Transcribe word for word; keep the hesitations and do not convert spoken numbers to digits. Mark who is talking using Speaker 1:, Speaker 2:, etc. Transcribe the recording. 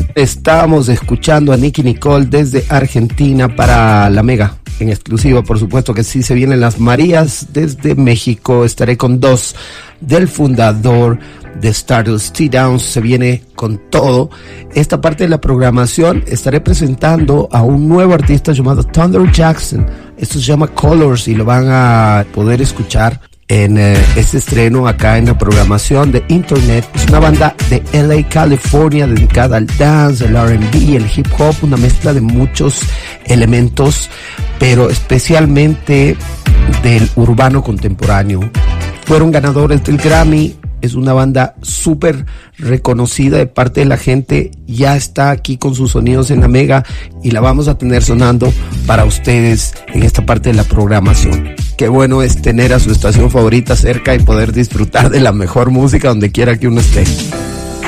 Speaker 1: Estábamos escuchando a Nicki Nicole desde Argentina para La Mega, en exclusiva, por supuesto que sí. Se vienen las Marías desde México. Estaré con dos del fundador de Stardust T-Downs. Se viene con todo. Esta parte de la programación estaré presentando a un nuevo artista llamado Thunder Jackson. Esto se llama Colors y lo van a poder escuchar en eh, este estreno acá en la programación de Internet. Es una banda de L A, California, dedicada al dance, el R and B, el hip hop, una mezcla de muchos elementos, pero especialmente del urbano contemporáneo. Fueron ganadores del Grammy. Es una banda súper reconocida de parte de la gente. Ya está aquí con sus sonidos en La Mega y la vamos a tener sonando para ustedes en esta parte de la programación. Qué bueno es tener a su estación favorita cerca y poder disfrutar de la mejor música donde quiera que uno esté.